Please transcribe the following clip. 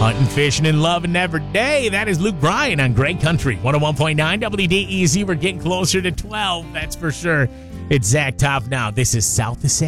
Hunting, fishing, and loving every day. That is Luke Bryan on Great Country 101.9 WDEZ. We're getting closer to 12, that's for sure. It's Zach Top now. This is South of San